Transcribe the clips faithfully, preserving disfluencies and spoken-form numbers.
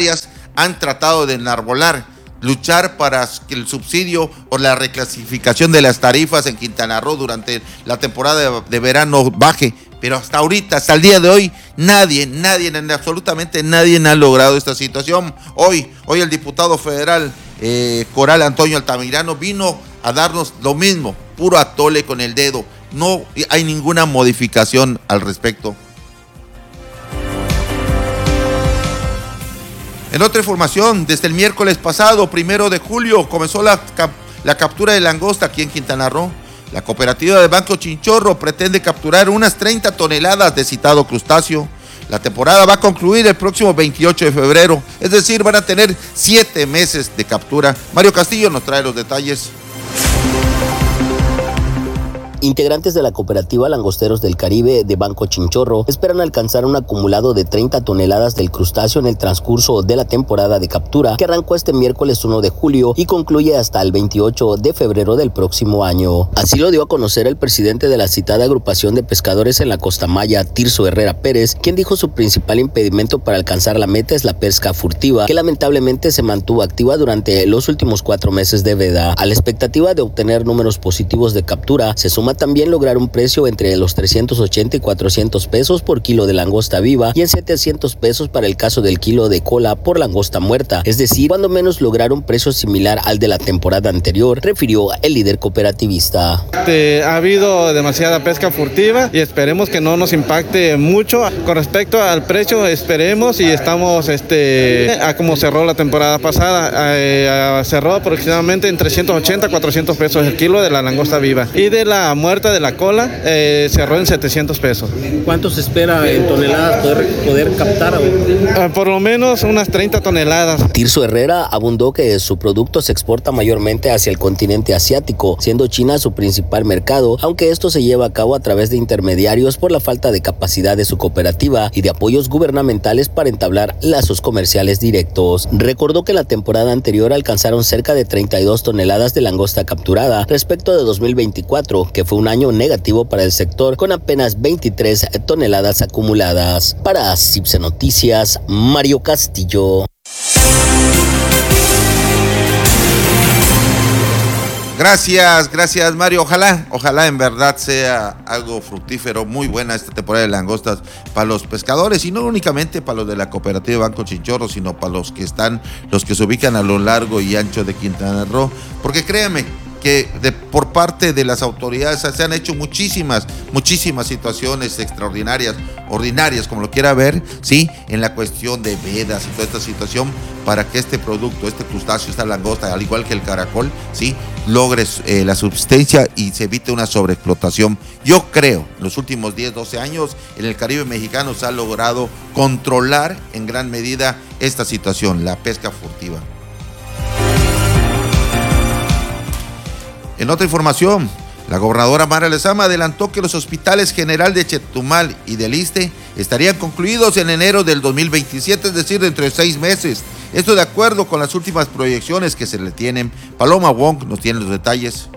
agrarias han tratado de enarbolar, luchar para que el subsidio o la reclasificación de las tarifas en Quintana Roo durante la temporada de, de verano baje, pero hasta ahorita, hasta el día de hoy, nadie, nadie, absolutamente nadie ha logrado esta situación. Hoy, hoy el diputado federal eh, Coral Antonio Altamirano vino a darnos lo mismo, puro atole con el dedo, no hay ninguna modificación al respecto. En otra información, desde el miércoles pasado, primero de julio, comenzó la, cap- la captura de langosta aquí en Quintana Roo. La cooperativa del Banco Chinchorro pretende capturar unas treinta toneladas de citado crustáceo. La temporada va a concluir el próximo veintiocho de febrero, es decir, van a tener siete meses de captura. Mario Castillo nos trae los detalles. Integrantes de la cooperativa Langosteros del Caribe de Banco Chinchorro esperan alcanzar un acumulado de treinta toneladas del crustáceo en el transcurso de la temporada de captura que arrancó este miércoles uno de julio y concluye hasta el veintiocho de febrero del próximo año. Así lo dio a conocer el presidente de la citada agrupación de pescadores en la Costa Maya, Tirso Herrera Pérez, quien dijo su principal impedimento para alcanzar la meta es la pesca furtiva, que lamentablemente se mantuvo activa durante los últimos cuatro meses de veda. A la expectativa de obtener números positivos de captura, se suma también lograr un precio entre los trescientos ochenta y cuatrocientos pesos por kilo de langosta viva y en setecientos pesos para el caso del kilo de cola por langosta muerta, es decir, cuando menos lograr un precio similar al de la temporada anterior, refirió el líder cooperativista. Este, ha habido demasiada pesca furtiva y esperemos que no nos impacte mucho. Con respecto al precio, esperemos y estamos este, a como cerró la temporada pasada, eh, cerró aproximadamente en trescientos ochenta, cuatrocientos pesos el kilo de la langosta viva y de la muerta de la cola eh, cerró en setecientos pesos. ¿Cuánto se espera en toneladas poder, poder captar? Eh, por lo menos unas treinta toneladas. Tirso Herrera abundó que su producto se exporta mayormente hacia el continente asiático, siendo China su principal mercado, aunque esto se lleva a cabo a través de intermediarios por la falta de capacidad de su cooperativa y de apoyos gubernamentales para entablar lazos comerciales directos. Recordó que la temporada anterior alcanzaron cerca de treinta y dos toneladas de langosta capturada respecto de dos mil veinticuatro, que fue un año negativo para el sector con apenas veintitrés toneladas acumuladas. Para Cipse Noticias, Mario Castillo. Gracias, gracias Mario. Ojalá, ojalá en verdad sea algo fructífero, muy buena esta temporada de langostas para los pescadores y no únicamente para los de la cooperativa Banco Chinchorro, sino para los que están, los que se ubican a lo largo y ancho de Quintana Roo, porque créanme que de, por parte de las autoridades se han hecho muchísimas, muchísimas situaciones extraordinarias, ordinarias, como lo quiera ver, sí, en la cuestión de vedas y toda esta situación para que este producto, este crustáceo, esta langosta, al igual que el caracol, sí, logre eh, la subsistencia y se evite una sobreexplotación. Yo creo, en los últimos diez, doce años, en el Caribe mexicano se ha logrado controlar en gran medida esta situación, la pesca furtiva. En otra información, la gobernadora Mara Lezama adelantó que los hospitales general de Chetumal y del Iste estarían concluidos en enero del dos mil veintisiete, es decir, dentro de seis meses. Esto de acuerdo con las últimas proyecciones que se le tienen. Paloma Wong nos tiene los detalles.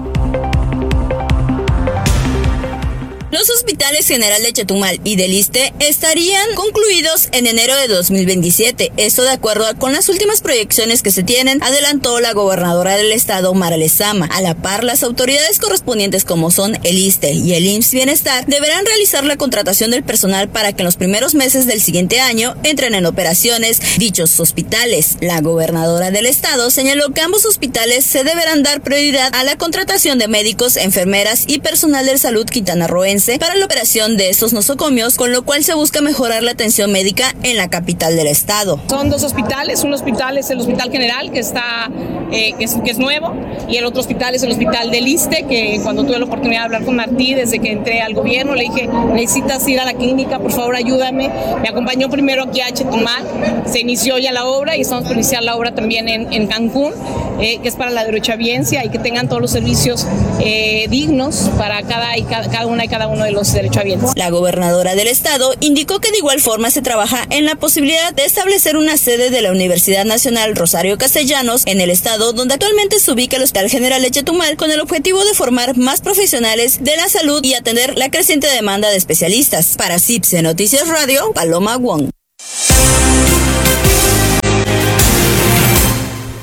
Los hospitales general de Chetumal y del Iste estarían concluidos en enero de dos mil veintisiete. Esto de acuerdo con las últimas proyecciones que se tienen, adelantó la gobernadora del estado, Mara Lezama. A la par, las autoridades correspondientes como son el Iste y el I M S S Bienestar deberán realizar la contratación del personal para que en los primeros meses del siguiente año entren en operaciones dichos hospitales. La gobernadora del estado señaló que ambos hospitales se deberán dar prioridad a la contratación de médicos, enfermeras y personal de salud quintanarroense para la operación de estos nosocomios, con lo cual se busca mejorar la atención médica en la capital del estado. Son dos hospitales, un hospital es el Hospital General, que está eh, que, es, que es nuevo, y el otro hospital es el Hospital del Iste, que cuando tuve la oportunidad de hablar con Martí desde que entré al gobierno, le dije, necesitas ir a la clínica, por favor ayúdame. Me acompañó primero aquí a Chetumal, se inició ya la obra y estamos por iniciar la obra también en, en Cancún, eh, que es para la derechohabiencia y que tengan todos los servicios eh, dignos para cada, y cada, cada una y cada uno de los derechohabientes. La gobernadora del estado indicó que de igual forma se trabaja en la posibilidad de establecer una sede de la Universidad Nacional Rosario Castellanos en el estado, donde actualmente se ubica el Hospital General de Chetumal, con el objetivo de formar más profesionales de la salud y atender la creciente demanda de especialistas. Para Cipse Noticias Radio, Paloma Wong.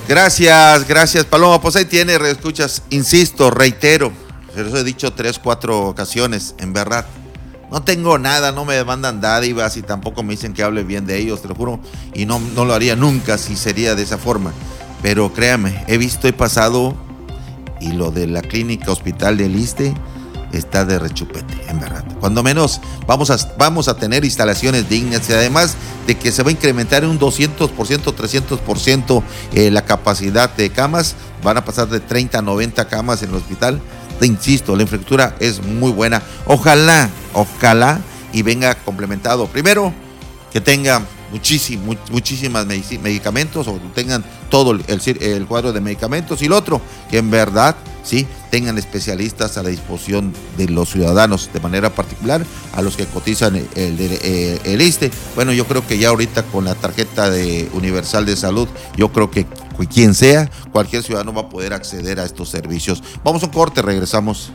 Gracias, gracias, Paloma. Pues ahí tiene, escuchas, insisto, reitero, se los he dicho tres, cuatro ocasiones, en verdad. No tengo nada, no me demandan dádivas y tampoco me dicen que hable bien de ellos, te lo juro. Y no, no lo haría nunca si sería de esa forma. Pero créame, he visto, he pasado, y lo de la clínica hospital del ISSSTE está de rechupete, en verdad. Cuando menos vamos a, vamos a tener instalaciones dignas y además de que se va a incrementar en un doscientos por ciento, trescientos por ciento eh, la capacidad de camas, van a pasar de treinta a noventa camas en el hospital. Te insisto, la infraestructura es muy buena. Ojalá, ojalá y venga complementado. Primero, que tenga muchísimo, muchísimas medicamentos o tengan todo el, el cuadro de medicamentos. Y lo otro, que en verdad, sí, tengan especialistas a la disposición de los ciudadanos, de manera particular a los que cotizan el, el, el, el ISSSTE. Bueno, yo creo que ya ahorita con la tarjeta de universal de salud, yo creo que quien sea, cualquier ciudadano va a poder acceder a estos servicios. Vamos a un corte, regresamos.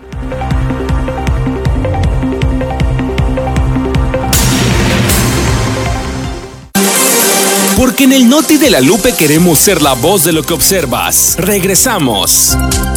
Porque en el Noti de la Lupe queremos ser la voz de lo que observas. Regresamos.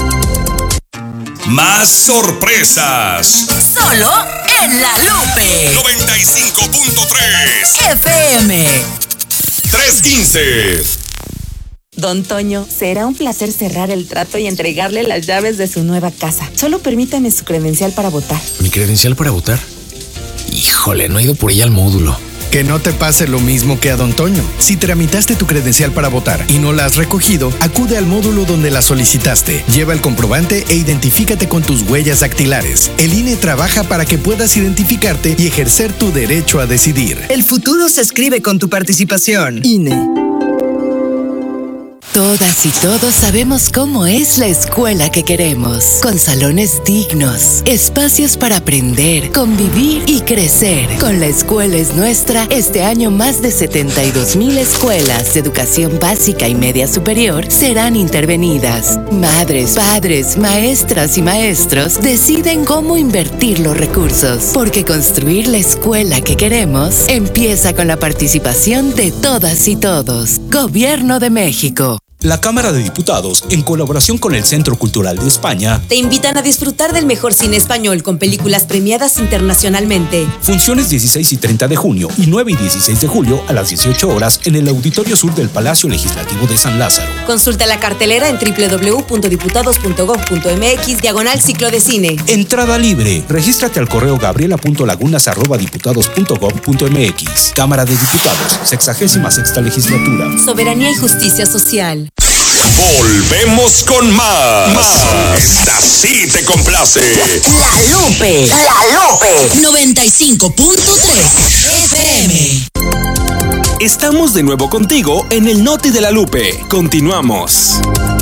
Más sorpresas. Solo en La Lupe. noventa y cinco punto tres. F M. trescientos quince. Don Toño, será un placer cerrar el trato y entregarle las llaves de su nueva casa. Solo permítame su credencial para votar. ¿Mi credencial para votar? Híjole, no he ido por ella al módulo. Que no te pase lo mismo que a Don Toño. Si tramitaste tu credencial para votar y no la has recogido, acude al módulo donde la solicitaste. Lleva el comprobante e identifícate con tus huellas dactilares. El I N E trabaja para que puedas identificarte y ejercer tu derecho a decidir. El futuro se escribe con tu participación. I N E. Todas y todos sabemos cómo es la escuela que queremos, con salones dignos, espacios para aprender, convivir y crecer. Con La Escuela es Nuestra, este año más de setenta y dos mil escuelas de educación básica y media superior serán intervenidas. Madres, padres, maestras y maestros deciden cómo invertir los recursos, porque construir la escuela que queremos empieza con la participación de todas y todos. Gobierno de México. La Cámara de Diputados, en colaboración con el Centro Cultural de España, te invitan a disfrutar del mejor cine español con películas premiadas internacionalmente. Funciones dieciséis y treinta de junio y nueve y dieciséis de julio a las dieciocho horas en el Auditorio Sur del Palacio Legislativo de San Lázaro. Consulta la cartelera en doble u doble u doble u punto diputados punto gob punto eme equis diagonal ciclo de cine. Entrada libre. Regístrate al correo gabriela punto lagunas arroba diputados punto gob punto eme equis. Cámara de Diputados, sexagésima sexta legislatura. Soberanía y justicia social. Volvemos con más. más. Esta sí te complace. La Lupe. La Lupe. noventa y cinco punto tres F M. Estamos de nuevo contigo en el Noti de la Lupe. Continuamos.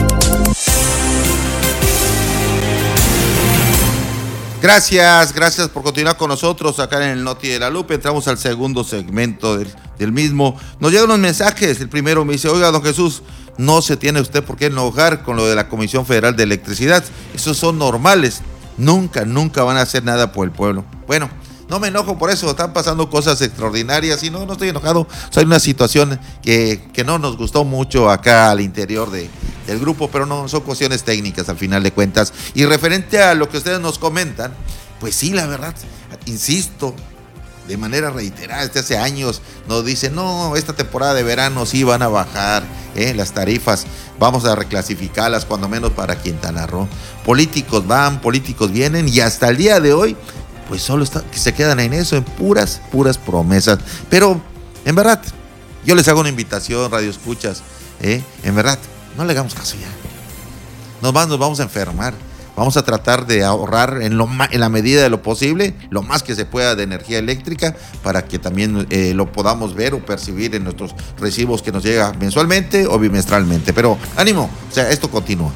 Gracias, gracias por continuar con nosotros acá en el Noti de la Lupe. Entramos al segundo segmento del, del mismo. Nos llegan unos mensajes. El primero me dice, oiga, don Jesús, no se tiene usted por qué enojar con lo de la Comisión Federal de Electricidad. Esos son normales. Nunca, nunca van a hacer nada por el pueblo. Bueno, no me enojo por eso. Están pasando cosas extraordinarias y no, no estoy enojado. O sea, hay una situación que, que no nos gustó mucho acá al interior de, del grupo, pero no, son cuestiones técnicas al final de cuentas. Y referente a lo que ustedes nos comentan, pues sí, la verdad, insisto, de manera reiterada, desde hace años nos dicen, no, esta temporada de verano sí van a bajar eh, las tarifas, vamos a reclasificarlas cuando menos para Quintana Roo. Políticos van, políticos vienen y hasta el día de hoy, pues solo está, se quedan en eso, en puras, puras promesas. Pero, en verdad, yo les hago una invitación, radio escuchas, eh, en verdad, no le hagamos caso ya. Nos, va, nos vamos a enfermar. Vamos a tratar de ahorrar en, lo, en la medida de lo posible, lo más que se pueda de energía eléctrica, para que también eh, lo podamos ver o percibir en nuestros recibos que nos llega mensualmente o bimestralmente. Pero ánimo, o sea, esto continúa.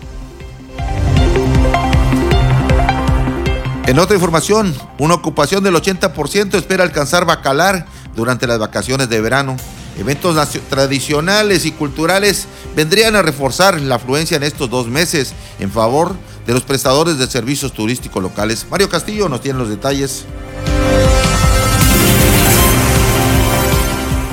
En otra información, una ocupación del ochenta por ciento espera alcanzar Bacalar durante las vacaciones de verano. Eventos tradicionales y culturales vendrían a reforzar la afluencia en estos dos meses en favor de los prestadores de servicios turísticos locales. Mario Castillo nos tiene los detalles.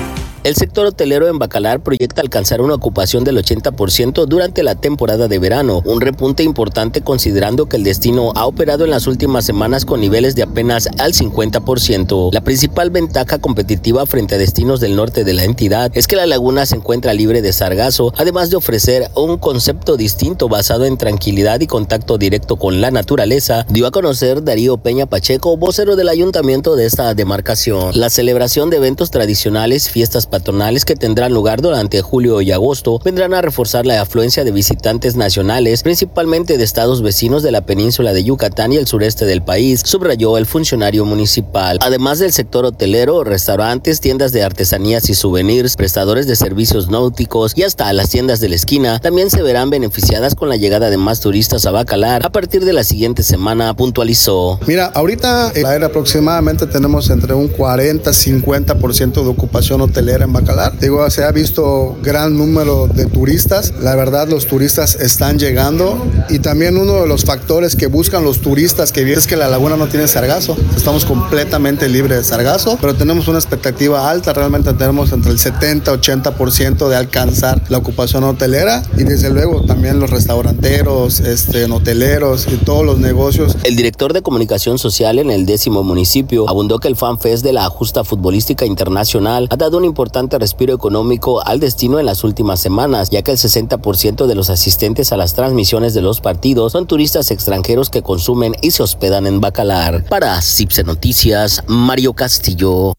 El sector hotelero en Bacalar proyecta alcanzar una ocupación del ochenta por ciento durante la temporada de verano, un repunte importante considerando que el destino ha operado en las últimas semanas con niveles de apenas al cincuenta por ciento. La principal ventaja competitiva frente a destinos del norte de la entidad es que la laguna se encuentra libre de sargazo, además de ofrecer un concepto distinto basado en tranquilidad y contacto directo con la naturaleza, dio a conocer Darío Peña Pacheco, vocero del ayuntamiento de esta demarcación. La celebración de eventos tradicionales, fiestas patronales que tendrán lugar durante julio y agosto, vendrán a reforzar la afluencia de visitantes nacionales, principalmente de estados vecinos de la península de Yucatán y el sureste del país, subrayó el funcionario municipal. Además del sector hotelero, restaurantes, tiendas de artesanías y souvenirs, prestadores de servicios náuticos y hasta las tiendas de la esquina también se verán beneficiadas con la llegada de más turistas a Bacalar a partir de la siguiente semana, puntualizó. Mira, ahorita en la era aproximadamente tenemos entre un cuarenta a cincuenta por ciento de ocupación hotelera en Bacalar. Digo, se ha visto gran número de turistas. La verdad, los turistas están llegando y también uno de los factores que buscan los turistas que vienen es que la laguna no tiene sargazo. Estamos completamente libres de sargazo, pero tenemos una expectativa alta. Realmente tenemos entre el setenta a ochenta por ciento de alcanzar la ocupación hotelera y desde luego también los restauranteros, este, hoteleros y todos los negocios. El director de comunicación social en el décimo municipio abundó que el FanFest de la justa futbolística internacional ha dado un importante respiro económico al destino en las últimas semanas, ya que el sesenta por ciento de los asistentes a las transmisiones de los partidos son turistas extranjeros que consumen y se hospedan en Bacalar. Para Cipse Noticias, Mario Castillo.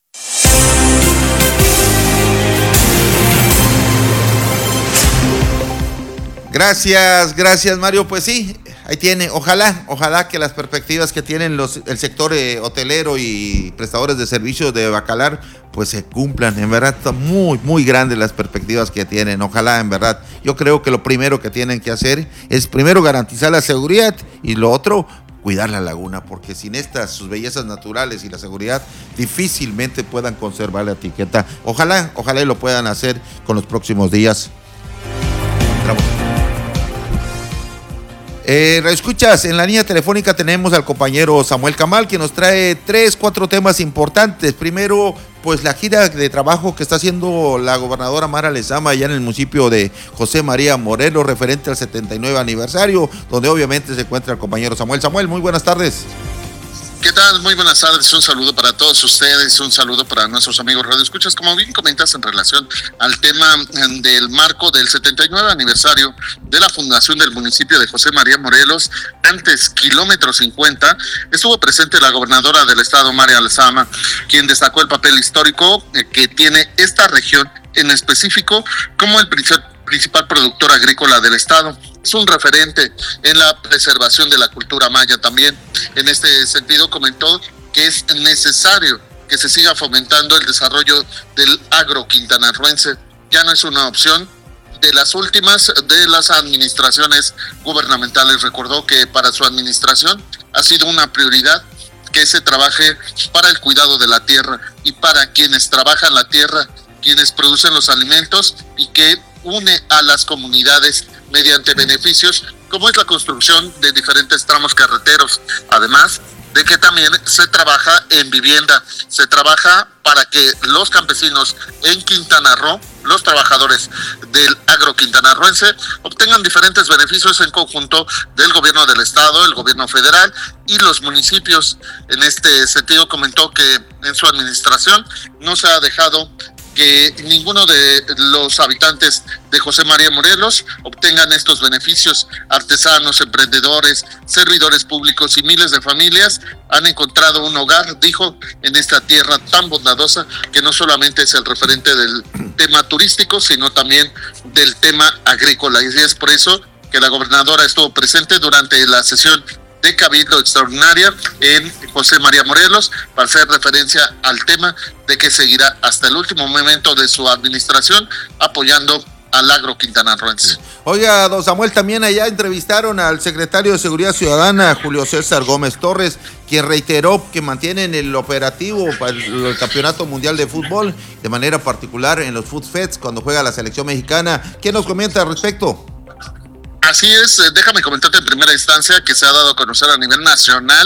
Gracias, gracias Mario. Pues sí, ahí tiene. Ojalá, ojalá que las perspectivas que tienen los, el sector eh, hotelero y prestadores de servicios de Bacalar pues se cumplan. En verdad están muy, muy grandes las perspectivas que tienen. Ojalá, en verdad. Yo creo que lo primero que tienen que hacer es primero garantizar la seguridad y lo otro, cuidar la laguna, porque sin estas, sus bellezas naturales y la seguridad, difícilmente puedan conservar la etiqueta. Ojalá, ojalá y lo puedan hacer con los próximos días. Entramos. Eh, escuchas, en la línea telefónica tenemos al compañero Samuel Camal, que nos trae tres, cuatro temas importantes. Primero, pues la gira de trabajo que está haciendo la gobernadora Mara Lezama allá en el municipio de José María Morelos, referente al setenta y nueve aniversario, donde obviamente se encuentra el compañero Samuel. Samuel, muy buenas tardes. ¿Qué tal? Muy buenas tardes, un saludo para todos ustedes, un saludo para nuestros amigos Radio Escuchas. Como bien comentas en relación al tema del marco del setenta y nueve aniversario de la fundación del municipio de José María Morelos, antes kilómetro cincuenta, estuvo presente la gobernadora del estado, Mara Lezama, quien destacó el papel histórico que tiene esta región en específico como el principal principal productor agrícola del estado. Es un referente en la preservación de la cultura maya también. En este sentido comentó que es necesario que se siga fomentando el desarrollo del agro quintanarroense. Ya no es una opción de las últimas de las administraciones gubernamentales. Recordó que para su administración ha sido una prioridad que se trabaje para el cuidado de la tierra y para quienes trabajan la tierra, quienes producen los alimentos y que une a las comunidades mediante beneficios como es la construcción de diferentes tramos carreteros, además de que también se trabaja en vivienda, se trabaja para que los campesinos en Quintana Roo, los trabajadores del agro quintanarroense, obtengan diferentes beneficios en conjunto del gobierno del estado, el gobierno federal y los municipios. En este sentido comentó que en su administración no se ha dejado que ninguno de los habitantes de José María Morelos obtengan estos beneficios. Artesanos, emprendedores, servidores públicos y miles de familias han encontrado un hogar, dijo, en esta tierra tan bondadosa que no solamente es el referente del tema turístico, sino también del tema agrícola. Y es por eso que la gobernadora estuvo presente durante la sesión de Cabildo Extraordinaria en José María Morelos para hacer referencia al tema de que seguirá hasta el último momento de su administración apoyando al agro quintanarroense. Oiga, don Samuel, también allá entrevistaron al secretario de Seguridad Ciudadana, Julio César Gómez Torres, quien reiteró que mantienen el operativo para el, el Campeonato Mundial de Fútbol, de manera particular en los Food Feds, cuando juega la selección mexicana. ¿Qué nos comenta al respecto? Así es, déjame comentarte en primera instancia que se ha dado a conocer a nivel nacional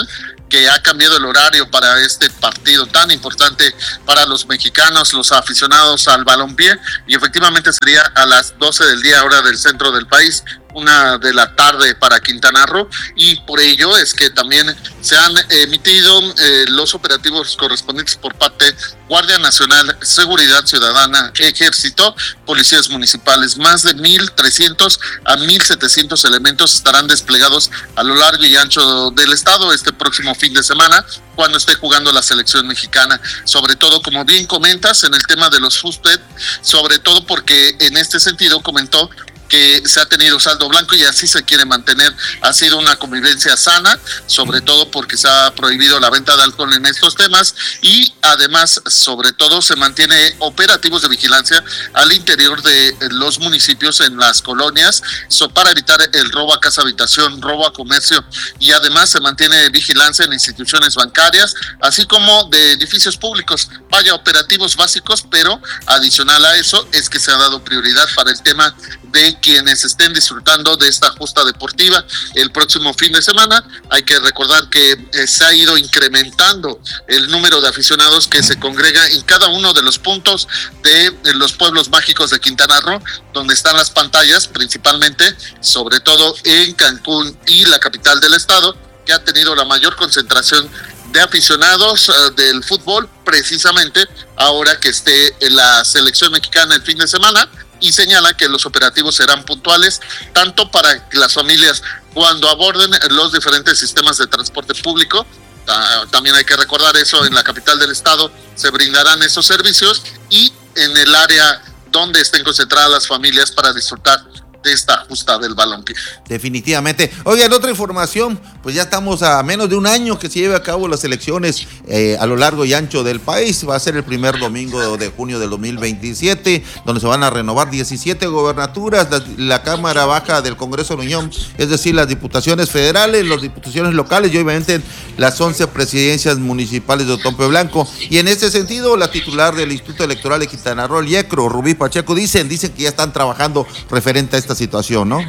que ha cambiado el horario para este partido tan importante para los mexicanos, los aficionados al balompié, y efectivamente sería a las doce del día, hora del centro del país, una de la tarde para Quintana Roo, y por ello es que también se han emitido eh, los operativos correspondientes por parte Guardia Nacional, Seguridad Ciudadana, Ejército, policías municipales. Más de mil trescientos a mil setecientos elementos estarán desplegados a lo largo y ancho del estado este próximo fin de semana, cuando esté jugando la selección mexicana. Sobre todo, como bien comentas, en el tema de los Fusted, sobre todo porque en este sentido comentó que se ha tenido saldo blanco y así se quiere mantener. Ha sido una convivencia sana, sobre todo porque se ha prohibido la venta de alcohol en estos temas, y además, sobre todo, se mantiene operativos de vigilancia al interior de los municipios, en las colonias, so, para evitar el robo a casa habitación, robo a comercio, y además se mantiene vigilancia en instituciones bancarias, así como de edificios públicos. Vaya, operativos básicos, pero adicional a eso es que se ha dado prioridad para el tema de quienes estén disfrutando de esta justa deportiva el próximo fin de semana. Hay que recordar que eh, se ha ido incrementando el número de aficionados que se congrega en cada uno de los puntos de, de los pueblos mágicos de Quintana Roo, donde están las pantallas, principalmente, sobre todo en Cancún y la capital del estado, que ha tenido la mayor concentración de aficionados uh, del fútbol, precisamente ahora que esté en la selección mexicana el fin de semana, y señala que los operativos serán puntuales tanto para las familias cuando aborden los diferentes sistemas de transporte público. También hay que recordar eso, en la capital del estado se brindarán esos servicios, y en el área donde estén concentradas las familias para disfrutar de esta justa del balompié. Definitivamente. Oigan, otra información, pues ya estamos a menos de un año que se lleve a cabo las elecciones eh, a lo largo y ancho del país. Va a ser el primer domingo de junio del dos mil veintisiete, donde se van a renovar diecisiete gobernaturas, la, la Cámara Baja del Congreso de la Unión, es decir, las diputaciones federales, las diputaciones locales y obviamente las once presidencias municipales de Otompe Blanco. Y en este sentido, la titular del Instituto Electoral de Quintana Roo, el I E C R O, Rubí Pacheco, dicen, dicen que ya están trabajando referente a esta situación, ¿no?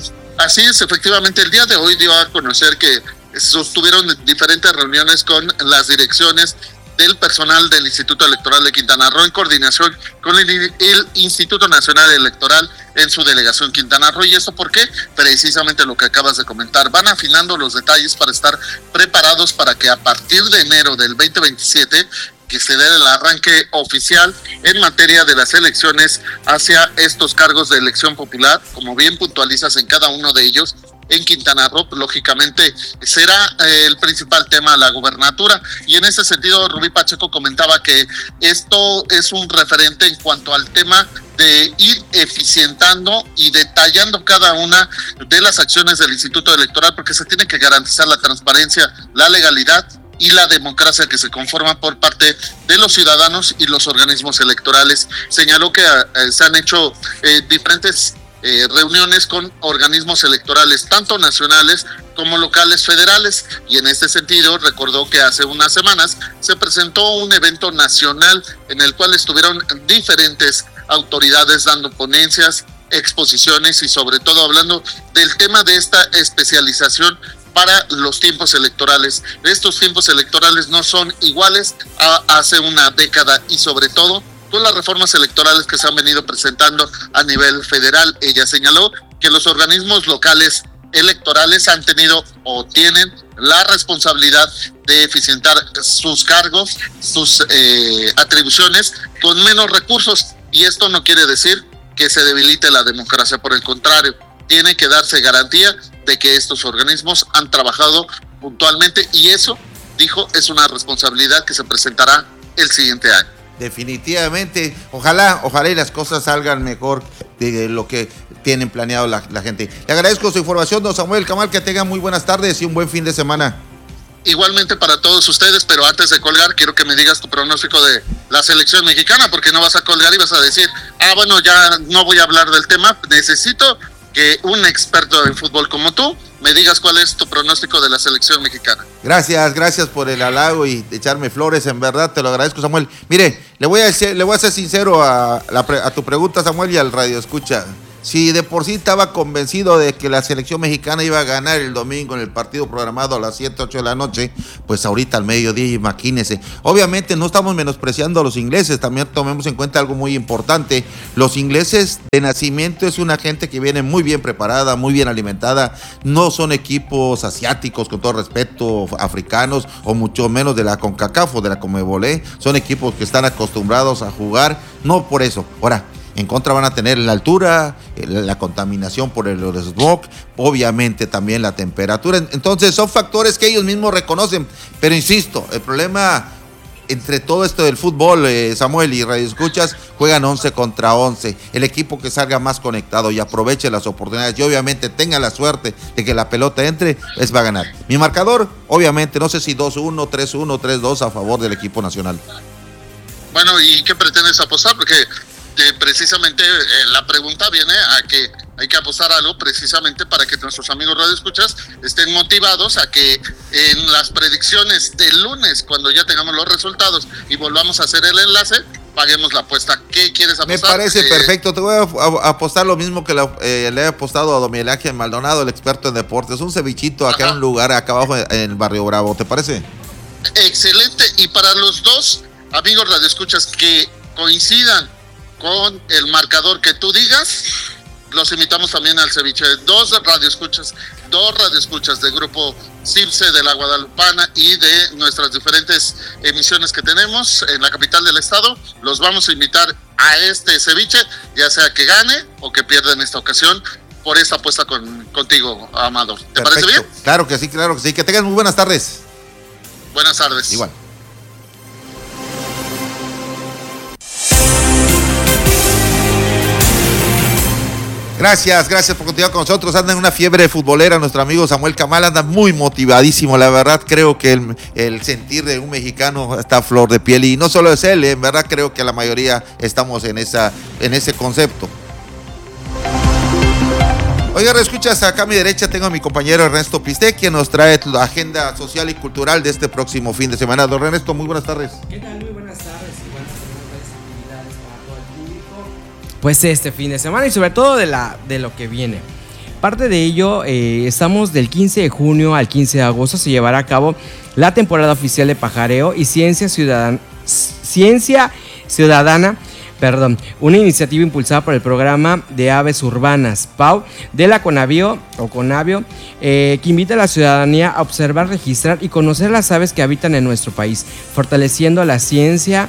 Así es, efectivamente, el día de hoy dio a conocer que sostuvieron diferentes reuniones con las direcciones del personal del Instituto Electoral de Quintana Roo en coordinación con el, el Instituto Nacional Electoral en su delegación Quintana Roo. ¿Y esto por qué? Precisamente lo que acabas de comentar. Van afinando los detalles para estar preparados para que a partir de enero del veinte veintisiete que se dé el arranque oficial en materia de las elecciones hacia estos cargos de elección popular, como bien puntualizas en cada uno de ellos. En Quintana Roo, lógicamente, será eh, el principal tema la gubernatura, y en ese sentido Rubí Pacheco comentaba que esto es un referente en cuanto al tema de ir eficientando y detallando cada una de las acciones del Instituto Electoral, porque se tiene que garantizar la transparencia, la legalidad y la democracia que se conforma por parte de los ciudadanos y los organismos electorales. Señaló que eh, se han hecho eh, diferentes eh, reuniones con organismos electorales, tanto nacionales como locales, federales, y en este sentido recordó que hace unas semanas se presentó un evento nacional en el cual estuvieron diferentes autoridades dando ponencias, exposiciones y sobre todo hablando del tema de esta especialización para los tiempos electorales. Estos tiempos electorales no son iguales a hace una década, y sobre todo con las reformas electorales que se han venido presentando a nivel federal. Ella señaló que los organismos locales electorales han tenido o tienen la responsabilidad de eficientar sus cargos, sus eh, atribuciones con menos recursos, y esto no quiere decir que se debilite la democracia, por el contrario, tiene que darse garantía de que estos organismos han trabajado puntualmente, y eso, dijo, es una responsabilidad que se presentará el siguiente año. Definitivamente, ojalá, ojalá y las cosas salgan mejor de lo que tienen planeado la, la gente. Le agradezco su información, don Samuel Camal, que tengan muy buenas tardes y un buen fin de semana. Igualmente para todos ustedes, pero antes de colgar, quiero que me digas tu pronóstico de la selección mexicana, porque no vas a colgar y vas a decir, ah, bueno, ya no voy a hablar del tema. Necesito que un experto en fútbol como tú me digas cuál es tu pronóstico de la selección mexicana. Gracias, gracias por el halago y echarme flores, en verdad te lo agradezco, Samuel. Mire, le voy a ser, le voy a ser sincero a, la, a tu pregunta, Samuel, y al radio escucha. Si de por sí estaba convencido de que la selección mexicana iba a ganar el domingo en el partido programado a las siete, ocho de la noche, pues ahorita al mediodía, imagínense. Obviamente no estamos menospreciando a los ingleses, también tomemos en cuenta algo muy importante. Los ingleses de nacimiento es una gente que viene muy bien preparada, muy bien alimentada. No son equipos asiáticos, con todo respeto, africanos, o mucho menos de la CONCACAF o de la CONMEBOL. Son equipos que están acostumbrados a jugar, no por eso. Ahora, en contra van a tener la altura, la contaminación por el smog, obviamente también la temperatura. Entonces son factores que ellos mismos reconocen. Pero insisto, el problema entre todo esto del fútbol, eh, Samuel y Radio Escuchas, juegan once contra once. El equipo que salga más conectado y aproveche las oportunidades y obviamente tenga la suerte de que la pelota entre, es va a ganar. Mi marcador, obviamente, no sé si dos uno, tres uno, tres dos a favor del equipo nacional. Bueno, ¿y qué pretendes apostar? Porque eh, precisamente eh, la pregunta viene a que hay que apostar algo precisamente para que nuestros amigos radioescuchas estén motivados a que en las predicciones del lunes, cuando ya tengamos los resultados y volvamos a hacer el enlace, paguemos la apuesta. ¿Qué quieres apostar? Me parece eh, perfecto. Te voy a, a, a apostar lo mismo que la, eh, le he apostado a Don Miguel Ángel Maldonado, el experto en deportes. Un cevichito acá Ajá. en un lugar acá abajo en el Barrio Bravo. ¿Te parece? Excelente. Y para los dos amigos radioescuchas que coincidan con el marcador que tú digas, los invitamos también al ceviche. Dos radioescuchas, dos radioescuchas del grupo CIPSE de la Guadalupana y de nuestras diferentes emisiones que tenemos en la capital del estado, los vamos a invitar a este ceviche, ya sea que gane o que pierda en esta ocasión, por esta apuesta con, contigo, Amador. ¿Te Perfecto. Parece bien? Claro que sí, claro que sí. Que tengan muy buenas tardes. Buenas tardes. Igual. Gracias, gracias por continuar con nosotros. Anda en una fiebre futbolera nuestro amigo Samuel Camal, anda muy motivadísimo, la verdad creo que el, el sentir de un mexicano está a flor de piel y no solo es él, en verdad creo que la mayoría estamos en, esa, en ese concepto. Oiga, escuchas, acá a mi derecha tengo a mi compañero Ernesto Pisté, quien nos trae la agenda social y cultural de este próximo fin de semana. Don Ernesto, muy buenas tardes. ¿Qué tal? Muy buenas tardes. Pues este fin de semana y sobre todo de, la, de lo que viene. Parte de ello, eh, estamos del quince de junio al quince de agosto, se llevará a cabo la temporada oficial de pajareo y ciencia ciudadana, ciencia ciudadana, perdón, una iniciativa impulsada por el programa de aves urbanas, P A U, de la Conavio, o Conavio, eh, que invita a la ciudadanía a observar, registrar y conocer las aves que habitan en nuestro país, fortaleciendo la ciencia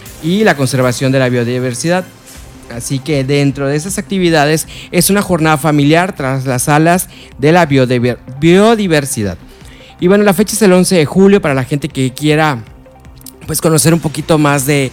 y la conservación de la biodiversidad. Así que dentro de esas actividades es una jornada familiar tras las alas de la biodiversidad. Y bueno, la fecha es el once de julio para la gente que quiera pues conocer un poquito más de,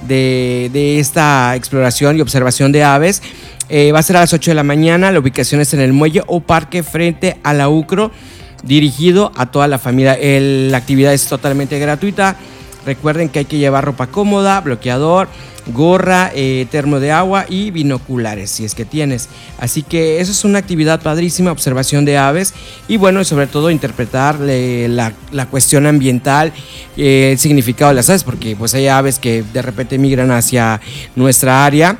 de, de esta exploración y observación de aves. Eh, va a ser a las ocho de la mañana, la ubicación es en el muelle o parque frente a la U C R O, dirigido a toda la familia. El, la actividad es totalmente gratuita. Recuerden que hay que llevar ropa cómoda, bloqueador, gorra, eh, termo de agua y binoculares, si es que tienes. Así que eso es una actividad padrísima, observación de aves y bueno, y sobre todo interpretar eh, la, la cuestión ambiental, eh, el significado de las aves, porque pues hay aves que de repente migran hacia nuestra área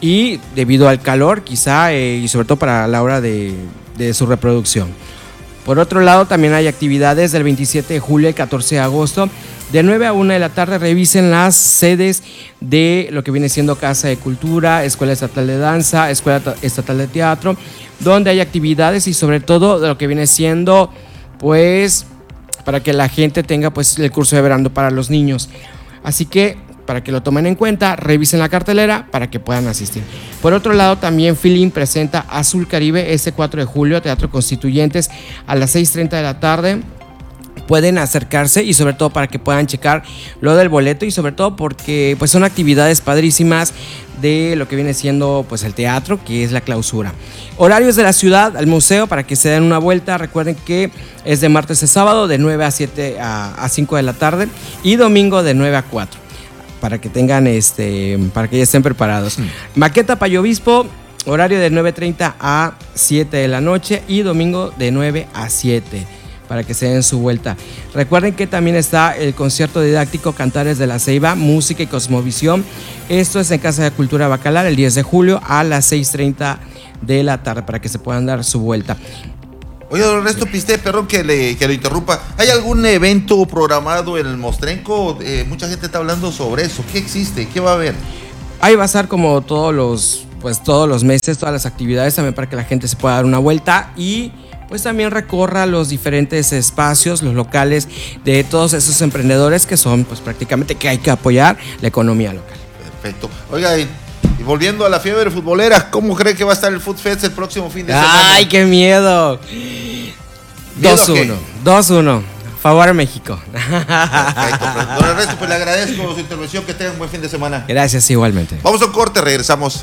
y debido al calor quizá eh, y sobre todo para la hora de, de su reproducción. Por otro lado, también hay actividades del veintisiete de julio al catorce de agosto. De nueve a una de la tarde revisen las sedes de lo que viene siendo Casa de Cultura, Escuela Estatal de Danza, Escuela Estatal de Teatro, donde hay actividades y sobre todo de lo que viene siendo, pues, para que la gente tenga pues el curso de verano para los niños. Así que, para que lo tomen en cuenta, revisen la cartelera para que puedan asistir. Por otro lado, también Feeling presenta Azul Caribe este cuatro de julio, Teatro Constituyentes, a las seis treinta de la tarde. Pueden acercarse y sobre todo para que puedan checar lo del boleto y sobre todo porque pues son actividades padrísimas de lo que viene siendo pues el teatro, que es la clausura. Horarios de la ciudad al museo para que se den una vuelta. Recuerden que es de martes a sábado de nueve a siete a cinco de la tarde y domingo de nueve a cuatro para que tengan este para que ya estén preparados. Sí. Maqueta Payo Obispo, horario de nueve treinta a siete de la noche y domingo de nueve a siete. Para que se den su vuelta. Recuerden que también está el concierto didáctico Cantares de la Ceiba, Música y Cosmovisión. Esto es en Casa de Cultura Bacalar el diez de julio a las seis treinta de la tarde para que se puedan dar su vuelta. Oye, don Ernesto Piste, perdón que le, que lo interrumpa. ¿Hay algún evento programado en el Mostrenco? Eh, mucha gente está hablando sobre eso. ¿Qué existe? ¿Qué va a haber? Ahí va a estar como todos los, pues todos los meses, todas las actividades también para que la gente se pueda dar una vuelta y pues también recorra los diferentes espacios, los locales de todos esos emprendedores que son pues prácticamente que hay que apoyar la economía local. Perfecto. Oiga, y, y volviendo a la fiebre futbolera, ¿cómo cree que va a estar el Food Fest el próximo fin de semana? ¡Ay, qué miedo! dos uno, dos uno, favor a México. Perfecto. Don Ernesto, pues le agradezco su intervención, que tengan un buen fin de semana. Gracias, igualmente. Vamos a un corte, regresamos.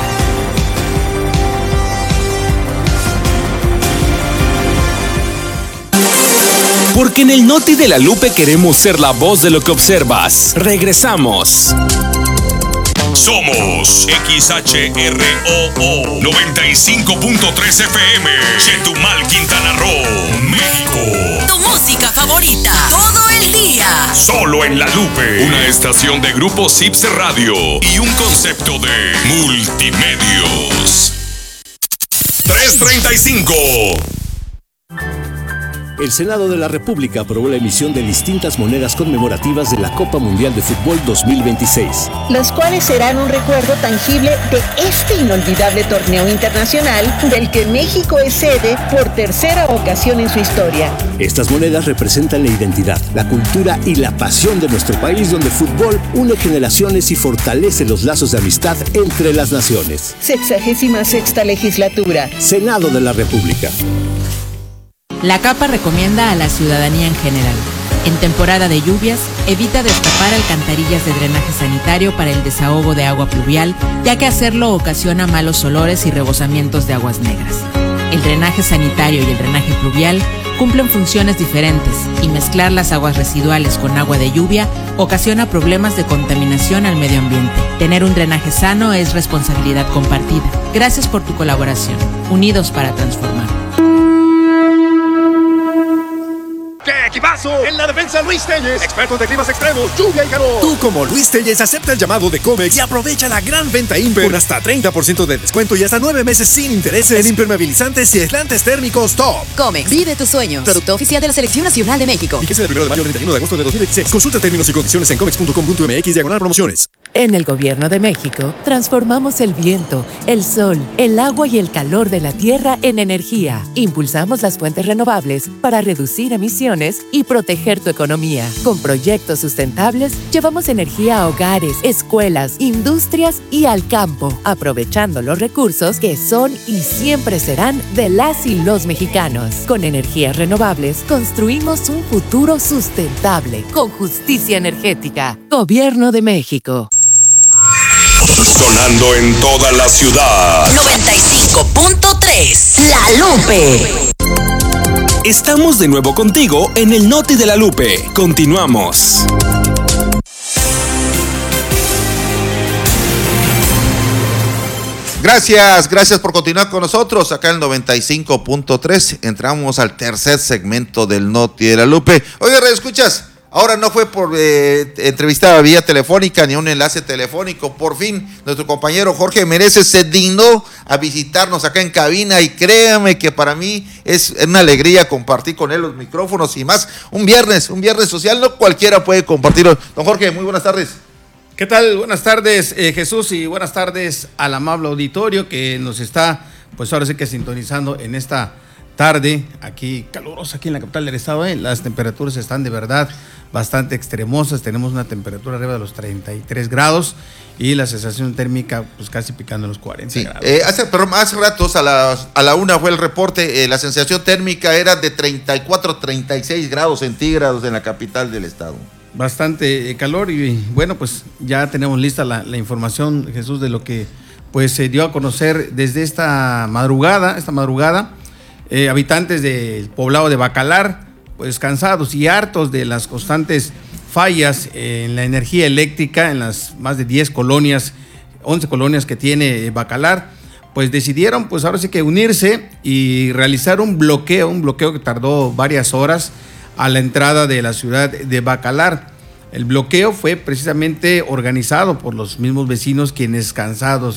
Porque en el Noti de la Lupe queremos ser la voz de lo que observas. Regresamos. Somos X H R O O noventa y cinco punto tres F M, Chetumal, Quintana Roo, México. Tu música favorita, todo el día. Solo en La Lupe, una estación de Grupo Sipse Radio y un concepto de multimedios. tres treinta y cinco. El Senado de la República aprobó la emisión de distintas monedas conmemorativas de la Copa Mundial de Fútbol dos mil veintiséis. Las cuales serán un recuerdo tangible de este inolvidable torneo internacional del que México es sede por tercera ocasión en su historia. Estas monedas representan la identidad, la cultura y la pasión de nuestro país, donde el fútbol une generaciones y fortalece los lazos de amistad entre las naciones. Sexagésima sexta legislatura. Senado de la República. La CAPA recomienda a la ciudadanía en general: en temporada de lluvias, evita destapar alcantarillas de drenaje sanitario para el desahogo de agua pluvial, ya que hacerlo ocasiona malos olores y rebosamientos de aguas negras. El drenaje sanitario y el drenaje pluvial cumplen funciones diferentes y mezclar las aguas residuales con agua de lluvia ocasiona problemas de contaminación al medio ambiente. Tener un drenaje sano es responsabilidad compartida. Gracias por tu colaboración. Unidos para transformar. ¡Qué equipazo! En la defensa, Luis Telles, expertos de climas extremos, lluvia y calor. Tú, como Luis Telles, acepta el llamado de Comex y aprovecha la gran venta Imper con hasta treinta por ciento de descuento y hasta nueve meses sin intereses en impermeabilizantes y aislantes térmicos top. Comex, vive tus sueños. Producto oficial de la Selección Nacional de México. Fíjese del primero de mayo al treinta y uno de agosto de dos mil veintiséis. Consulta términos y condiciones en comex punto com punto m x diagonal promociones. En el Gobierno de México, transformamos el viento, el sol, el agua y el calor de la tierra en energía. Impulsamos las fuentes renovables para reducir emisiones y proteger tu economía. Con proyectos sustentables, llevamos energía a hogares, escuelas, industrias y al campo, aprovechando los recursos que son y siempre serán de las y los mexicanos. Con energías renovables, construimos un futuro sustentable, con justicia energética. Gobierno de México. Sonando en toda la ciudad. noventa y cinco punto tres. La Lupe. Estamos de nuevo contigo en el Noti de la Lupe. Continuamos. Gracias, gracias por continuar con nosotros acá en el noventa y cinco punto tres. Entramos al tercer segmento del Noti de la Lupe. Oye, ¿escuchas? Ahora no fue por eh, entrevista vía telefónica ni un enlace telefónico. Por fin, nuestro compañero Jorge Mereces se dignó a visitarnos acá en cabina y créame que para mí es una alegría compartir con él los micrófonos y más un viernes, un viernes social, no cualquiera puede compartirlo. Don Jorge, muy buenas tardes. ¿Qué tal? Buenas tardes, eh, Jesús, y buenas tardes al amable auditorio que nos está, pues ahora sí que sintonizando en esta tarde, aquí calurosa, aquí en la capital del estado. ¿eh? Las temperaturas están de verdad bastante extremosas, tenemos una temperatura arriba de los treinta y tres grados y la sensación térmica pues casi picando los cuarenta sí, grados. Eh, hace, pero hace ratos, a la, a la una fue el reporte, eh, la sensación térmica era de treinta y cuatro, treinta y seis grados centígrados en la capital del estado. Bastante calor y bueno, pues ya tenemos lista la, la información, Jesús, de lo que pues se dio a conocer desde esta madrugada, esta madrugada, eh, habitantes del poblado de Bacalar, pues cansados y hartos de las constantes fallas en la energía eléctrica en las más de diez colonias, once colonias que tiene Bacalar, pues decidieron pues ahora sí que unirse y realizar un bloqueo, un bloqueo que tardó varias horas a la entrada de la ciudad de Bacalar. El bloqueo fue precisamente organizado por los mismos vecinos quienes cansados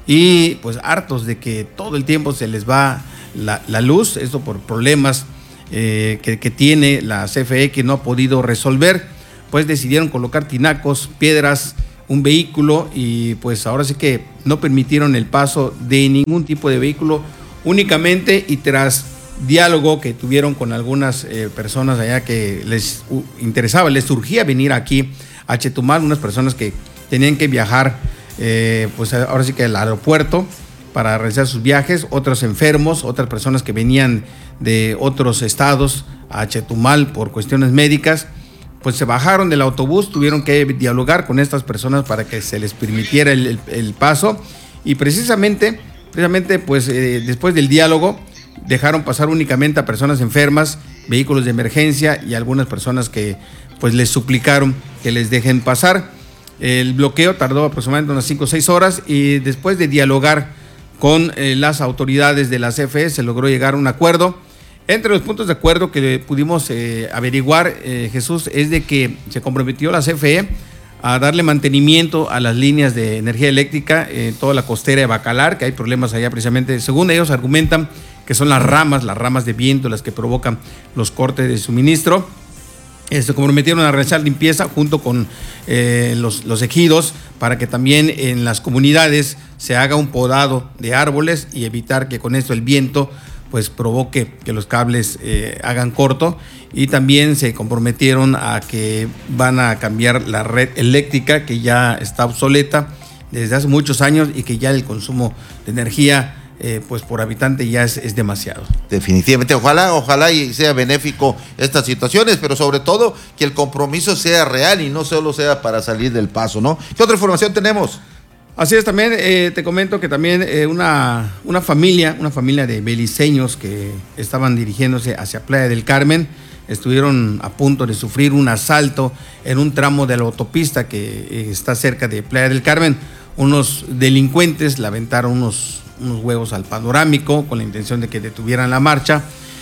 y pues hartos de que todo el tiempo se les va la, la luz, esto por problemas eh, que, que tiene la C F E que no ha podido resolver, pues decidieron colocar tinacos, piedras, un vehículo y pues ahora sí que no permitieron el paso de ningún tipo de vehículo, únicamente y tras diálogo que tuvieron con algunas eh, personas allá que les uh, interesaba, les surgía venir aquí a Chetumal, unas personas que tenían que viajar eh, pues ahora sí que al aeropuerto para realizar sus viajes, otros enfermos, otras personas que venían de otros estados a Chetumal por cuestiones médicas, pues se bajaron del autobús, tuvieron que dialogar con estas personas para que se les permitiera el, el, el paso y precisamente, precisamente pues eh, después del diálogo dejaron pasar únicamente a personas enfermas, vehículos de emergencia y algunas personas que pues les suplicaron que les dejen pasar. El bloqueo tardó aproximadamente unas cinco o seis horas y después de dialogar con eh, las autoridades de la C F E se logró llegar a un acuerdo. Entre los puntos de acuerdo que pudimos eh, averiguar, eh, Jesús, es de que se comprometió la C F E a darle mantenimiento a las líneas de energía eléctrica en eh, toda la costera de Bacalar, que hay problemas allá precisamente, según ellos argumentan, que son las ramas, las ramas de viento las que provocan los cortes de suministro. Eh, se comprometieron a realizar limpieza junto con eh, los, los ejidos para que también en las comunidades se haga un podado de árboles y evitar que con esto el viento pues provoque que los cables eh, hagan corto, y también se comprometieron a que van a cambiar la red eléctrica que ya está obsoleta desde hace muchos años y que ya el consumo de energía Eh, pues por habitante ya es, es demasiado. Definitivamente, ojalá, ojalá y sea benéfico estas situaciones, pero sobre todo que el compromiso sea real y no solo sea para salir del paso, ¿no? ¿Qué otra información tenemos? Así es, también eh, te comento que también eh, una, una familia, una familia de beliceños que estaban dirigiéndose hacia Playa del Carmen, estuvieron a punto de sufrir un asalto en un tramo de la autopista que eh, está cerca de Playa del Carmen. Unos delincuentes le aventaron unos unos huevos al panorámico con la intención de que detuvieran la marcha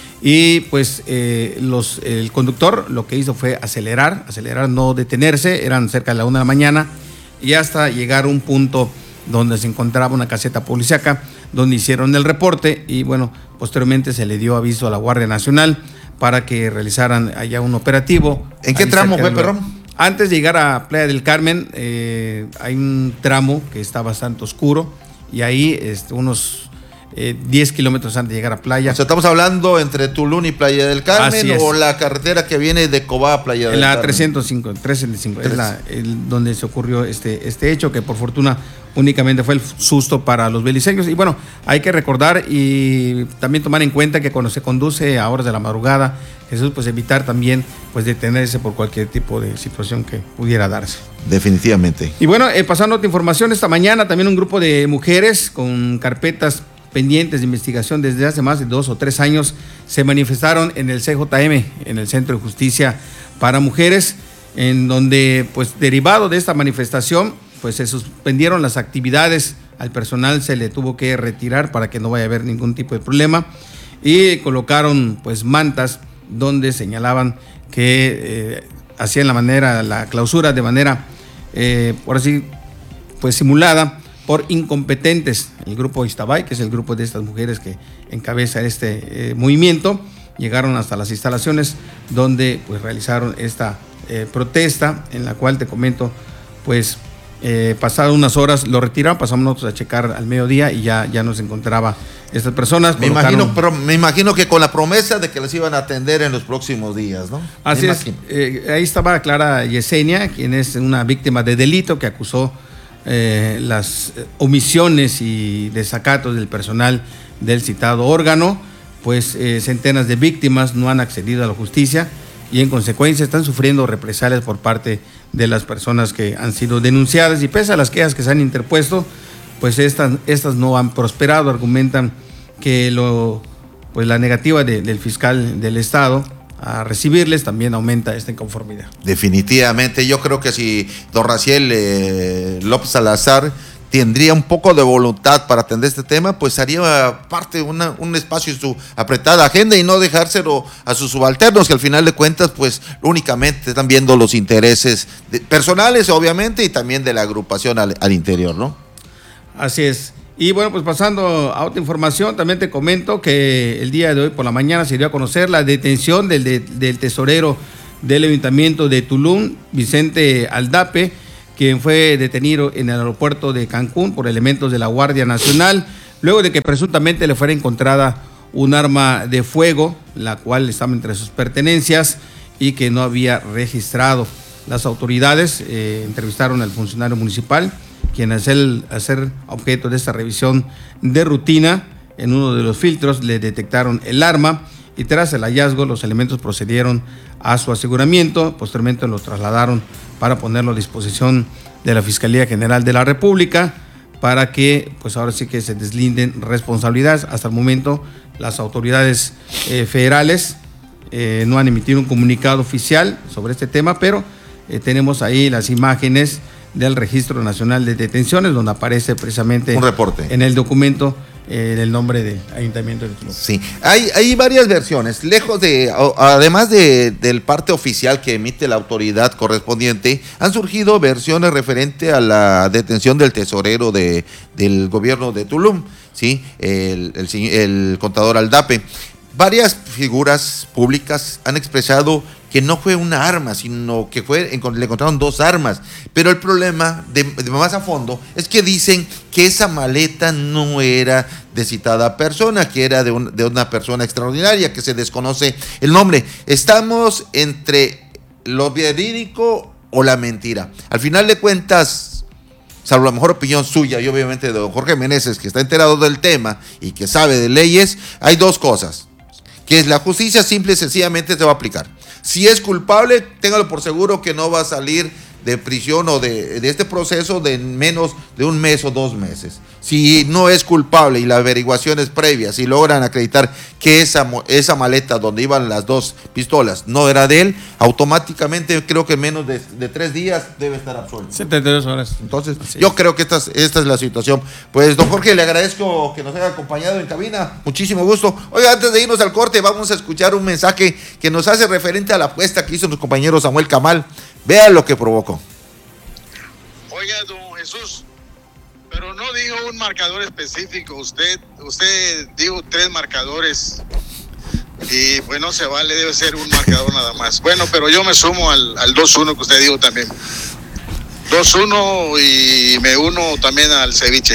y pues eh, los, el conductor lo que hizo fue acelerar, acelerar, no detenerse, eran cerca de la una de la mañana y hasta llegar a un punto donde se encontraba una caseta policíaca donde hicieron el reporte y bueno, posteriormente se le dio aviso a la Guardia Nacional para que realizaran allá un operativo. ¿En qué tramo fue, Perrón? Antes de llegar a Playa del Carmen eh, hay un tramo que está bastante oscuro y ahí este, unos eh, diez kilómetros antes de llegar a Playa. O sea, estamos hablando entre Tulum y Playa del Carmen o la carretera que viene de Cobá a Playa del la Carmen. trescientos cinco, trescientos cinco es la, el, donde se ocurrió este, este hecho que por fortuna únicamente fue el susto para los beliceños. Y bueno, hay que recordar y también tomar en cuenta que cuando se conduce a horas de la madrugada, Jesús, pues evitar también pues detenerse por cualquier tipo de situación que pudiera darse. Definitivamente. Y bueno, eh, pasando a otra información, esta mañana también un grupo de mujeres con carpetas pendientes de investigación desde hace más de dos o tres años se manifestaron en el C J M, en el Centro de Justicia para Mujeres, en donde pues derivado de esta manifestación pues se suspendieron las actividades, al personal se le tuvo que retirar para que no vaya a haber ningún tipo de problema y colocaron pues mantas donde señalaban que eh, hacían la manera, la clausura de manera, eh, por así, pues simulada por incompetentes. El grupo Iztabay, que es el grupo de estas mujeres que encabeza este eh, movimiento, llegaron hasta las instalaciones donde pues realizaron esta eh, protesta, en la cual te comento, pues eh, pasadas unas horas lo retiraron, pasamos nosotros a checar al mediodía y ya, ya nos encontraba estas personas. Me imagino, pero me imagino que con la promesa de que les iban a atender en los próximos días, ¿no? Así es. Eh, ahí estaba Clara Yesenia, quien es una víctima de delito que acusó eh, las omisiones y desacatos del personal del citado órgano. Pues eh, centenas de víctimas no han accedido a la justicia y en consecuencia están sufriendo represalias por parte de las personas que han sido denunciadas, y pese a las quejas que se han interpuesto, pues estas, estas no han prosperado. Argumentan que lo, pues la negativa de, del fiscal del Estado a recibirles también aumenta esta inconformidad. Definitivamente, yo creo que si don Raciel eh, López Salazar tendría un poco de voluntad para atender este tema, pues haría parte de una, un espacio en su apretada agenda y no dejárselo a sus subalternos, que al final de cuentas, pues únicamente están viendo los intereses de, personales, obviamente, y también de la agrupación al, al interior, ¿no? Así es. Y bueno, pues pasando a otra información, también te comento que el día de hoy por la mañana se dio a conocer la detención del, de, del tesorero del Ayuntamiento de Tulum, Vicente Aldape, quien fue detenido en el aeropuerto de Cancún por elementos de la Guardia Nacional, luego de que presuntamente le fuera encontrada un arma de fuego, la cual estaba entre sus pertenencias y que no había registrado. Las autoridades eh, entrevistaron al funcionario municipal, quien al ser, al ser objeto de esta revisión de rutina, en uno de los filtros le detectaron el arma y tras el hallazgo los elementos procedieron a su aseguramiento, posteriormente lo trasladaron para ponerlo a disposición de la Fiscalía General de la República para que pues ahora sí que se deslinden responsabilidades. Hasta el momento las autoridades eh, federales eh, no han emitido un comunicado oficial sobre este tema, pero eh, tenemos ahí las imágenes del Registro Nacional de Detenciones, donde aparece precisamente un reporte en el documento eh, el nombre del Ayuntamiento de Tulum. Sí, hay, hay varias versiones, lejos de, además de, del parte oficial que emite la autoridad correspondiente, han surgido versiones referentes a la detención del tesorero de, del gobierno de Tulum, ¿sí? el, el, el contador Aldape. Varias figuras públicas han expresado que no fue una arma, sino que fue, le encontraron dos armas. Pero el problema, de, de más a fondo, es que dicen que esa maleta no era de citada persona, que era de, un, de una persona extraordinaria, que se desconoce el nombre. Estamos entre lo verídico o la mentira. Al final de cuentas, salvo la mejor opinión suya y obviamente de don Jorge Meneses, que está enterado del tema y que sabe de leyes, hay dos cosas. Que es la justicia simple y sencillamente se va a aplicar. Si es culpable, téngalo por seguro que no va a salir de prisión o de, de este proceso de menos de un mes o dos meses. Si no es culpable y las averiguaciones previas, si logran acreditar que esa, esa maleta donde iban las dos pistolas no era de él, automáticamente creo que en menos de, de tres días debe estar absuelto. setenta y dos horas. Entonces, así yo es. creo que esta, esta es la situación. Pues, don Jorge, le agradezco que nos haya acompañado en cabina. Muchísimo gusto. Oiga, antes de irnos al corte, vamos a escuchar un mensaje que nos hace referente a la apuesta que hizo nuestro compañero Samuel Camal. Vea lo que provocó. Oiga, don Jesús, pero no dijo un marcador específico. Usted, usted dijo tres marcadores y pues no se vale, debe ser un marcador nada más. Bueno, pero yo me sumo al, al dos uno que usted dijo también. dos uno y me uno también al ceviche.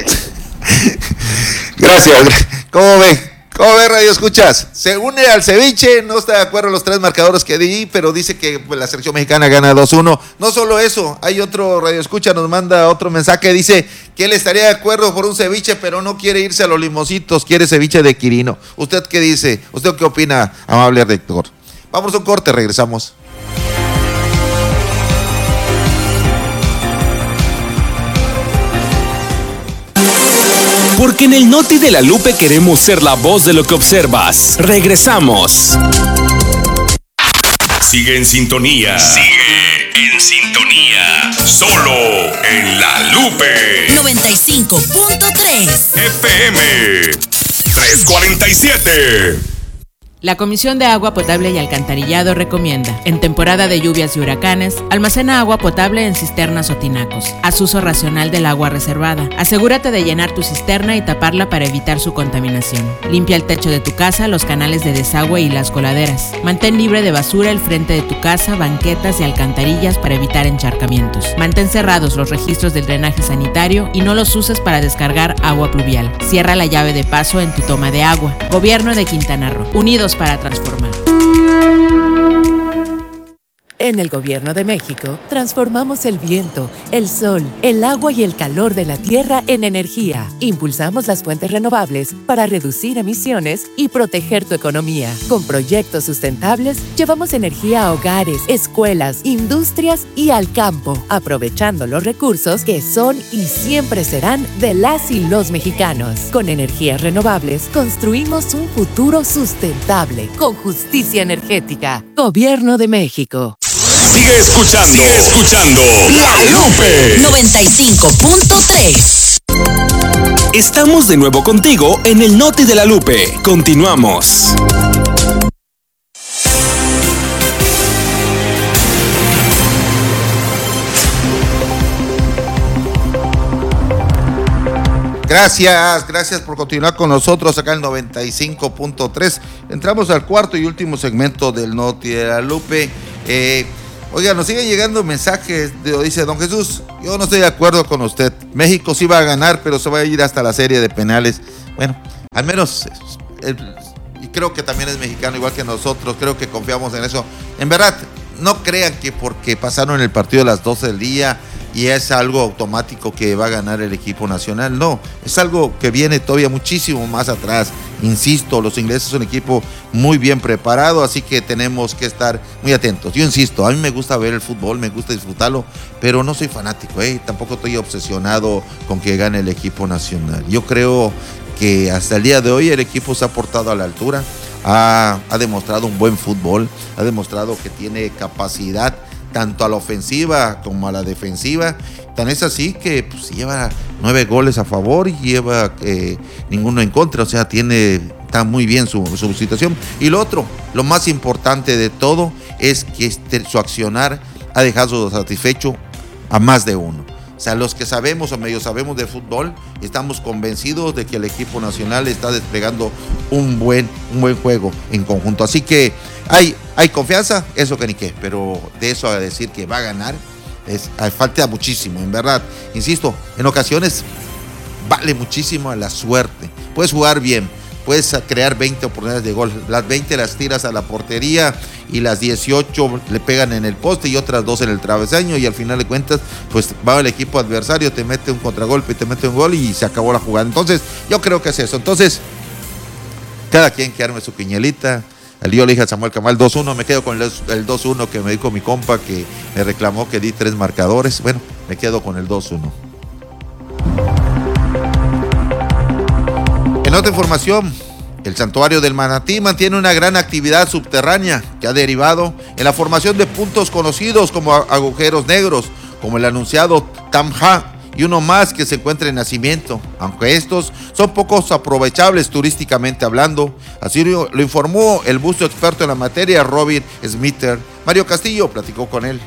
Gracias. ¿Cómo ve? ¿Cómo ve, Radio Escuchas? Se une al ceviche, no está de acuerdo en los tres marcadores que di, pero dice que pues, la selección mexicana gana dos uno. No solo eso, hay otro Radio Escucha, nos manda otro mensaje, dice que él estaría de acuerdo por un ceviche, pero no quiere irse a los Limoncitos, quiere ceviche de Quirino. ¿Usted qué dice? ¿Usted qué opina, amable rector? Vamos a un corte, regresamos. Porque en el Noti de la Lupe queremos ser la voz de lo que observas. Regresamos. Sigue en sintonía. Sigue en sintonía. Solo en la Lupe. noventa y cinco punto tres. F M. trescientos cuarenta y siete. La Comisión de Agua Potable y Alcantarillado recomienda, en temporada de lluvias y huracanes, almacena agua potable en cisternas o tinacos. Haz uso racional del agua reservada. Asegúrate de llenar tu cisterna y taparla para evitar su contaminación. Limpia el techo de tu casa, los canales de desagüe y las coladeras. Mantén libre de basura el frente de tu casa, banquetas y alcantarillas para evitar encharcamientos. Mantén cerrados los registros del drenaje sanitario y no los uses para descargar agua pluvial. Cierra la llave de paso en tu toma de agua. Gobierno de Quintana Roo. Unidos para transformar. En el Gobierno de México, transformamos el viento, el sol, el agua y el calor de la tierra en energía. Impulsamos las fuentes renovables para reducir emisiones y proteger tu economía. Con proyectos sustentables, llevamos energía a hogares, escuelas, industrias y al campo, aprovechando los recursos que son y siempre serán de las y los mexicanos. Con energías renovables, construimos un futuro sustentable, con justicia energética. Gobierno de México. Sigue escuchando, sigue escuchando La Lupe noventa y cinco punto tres. Estamos de nuevo contigo en el Noti de la Lupe. Continuamos. Gracias, gracias por continuar con nosotros acá en noventa y cinco punto tres. Entramos al cuarto y último segmento del Noti de la Lupe. Eh, oiga, nos siguen llegando mensajes, de, dice don Jesús, yo no estoy de acuerdo con usted. México sí va a ganar, pero se va a ir hasta la serie de penales. Bueno, al menos, el, y creo que también es mexicano, igual que nosotros, creo que confiamos en eso. En verdad, no crean que porque pasaron el partido a las doce del día y es algo automático que va a ganar el equipo nacional. No, es algo que viene todavía muchísimo más atrás. Insisto, los ingleses son un equipo muy bien preparado, así que tenemos que estar muy atentos. Yo insisto, a mí me gusta ver el fútbol, me gusta disfrutarlo, pero no soy fanático, ¿eh? Tampoco estoy obsesionado con que gane el equipo nacional. Yo creo que hasta el día de hoy el equipo se ha portado a la altura, ha, ha demostrado un buen fútbol, ha demostrado que tiene capacidad tanto a la ofensiva como a la defensiva. Tan es así que pues, lleva nueve goles a favor y lleva eh, ninguno en contra, o sea, tiene, está muy bien su, su situación. Y lo otro, lo más importante de todo es que este, su accionar ha dejado satisfecho a más de uno. O sea, los que sabemos o medio sabemos de fútbol, estamos convencidos de que el equipo nacional está desplegando un buen, un buen juego en conjunto. Así que hay, hay confianza, eso que ni qué, pero de eso a decir que va a ganar, es, falta muchísimo, en verdad. Insisto, en ocasiones vale muchísimo la suerte. Puedes jugar bien, puedes crear veinte oportunidades de gol, las veinte las tiras a la portería y las dieciocho le pegan en el poste y otras dos en el travesaño, y al final de cuentas pues va el equipo adversario, te mete un contragolpe y te mete un gol y se acabó la jugada. Entonces yo creo que es eso. Entonces cada quien que arme su quiñelita. Yo le dije a Samuel Camal dos uno, me quedo con el dos uno que me dijo mi compa, que me reclamó que di tres marcadores. Bueno, me quedo con el dos uno. En otra información, el santuario del Manatí mantiene una gran actividad subterránea que ha derivado en la formación de puntos conocidos como agujeros negros, como el anunciado Tamha, y uno más que se encuentra en Nacimiento, aunque estos son pocos aprovechables turísticamente hablando. Así lo, lo informó el busto experto en la materia, Robin Smither. Mario Castillo platicó con él.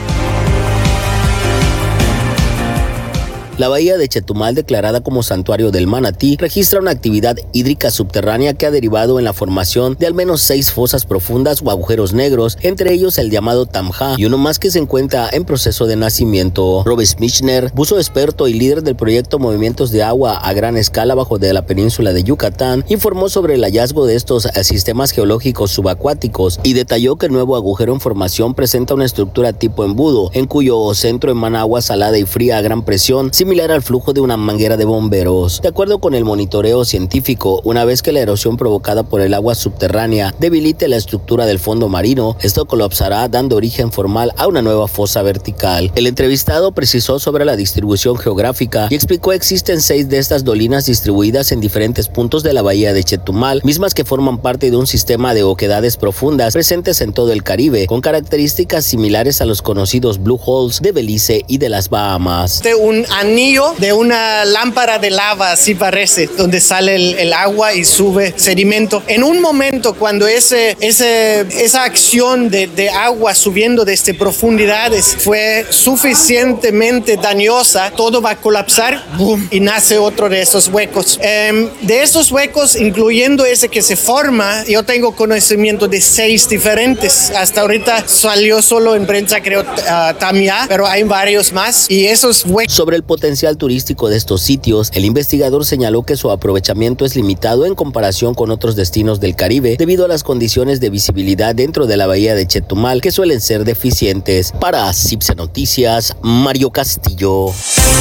La bahía de Chetumal, declarada como santuario del manatí, registra una actividad hídrica subterránea que ha derivado en la formación de al menos seis fosas profundas o agujeros negros, entre ellos el llamado Tamha, y uno más que se encuentra en proceso de nacimiento. Robert Michner, buzo experto y líder del proyecto Movimientos de Agua a Gran Escala bajo de la península de Yucatán, informó sobre el hallazgo de estos sistemas geológicos subacuáticos y detalló que el nuevo agujero en formación presenta una estructura tipo embudo, en cuyo centro emana agua salada y fría a gran presión, similar al flujo de una manguera de bomberos. De acuerdo con el monitoreo científico, una vez que la erosión provocada por el agua subterránea debilite la estructura del fondo marino, esto colapsará dando origen formal a una nueva fosa vertical. El entrevistado precisó sobre la distribución geográfica y explicó que existen seis de estas dolinas distribuidas en diferentes puntos de la bahía de Chetumal, mismas que forman parte de un sistema de oquedades profundas presentes en todo el Caribe, con características similares a los conocidos blue holes de Belice y de las Bahamas. De un anillo de una lámpara de lava, así parece, donde sale el, el agua y sube sedimento. En un momento, cuando ese, ese, esa acción de, de agua subiendo desde profundidades fue suficientemente dañosa, todo va a colapsar, boom, y nace otro de esos huecos. Um, de esos huecos, incluyendo ese que se forma, yo tengo conocimiento de seis diferentes. Hasta ahorita salió solo en prensa, creo, uh, Tamia, pero hay varios más. Y esos huecos... Sobre el potencial turístico de estos sitios, el investigador señaló que su aprovechamiento es limitado en comparación con otros destinos del Caribe debido a las condiciones de visibilidad dentro de la bahía de Chetumal que suelen ser deficientes. Para Cipse Noticias, Mario Castillo.